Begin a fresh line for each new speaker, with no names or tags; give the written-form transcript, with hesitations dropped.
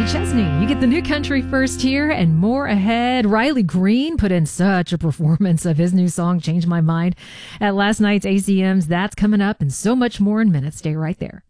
Chesney. You get the new country first here and more ahead. Riley Green put in such a performance of his new song, Change My Mind, at last night's ACMs. That's coming up and so much more in minutes. Stay right there.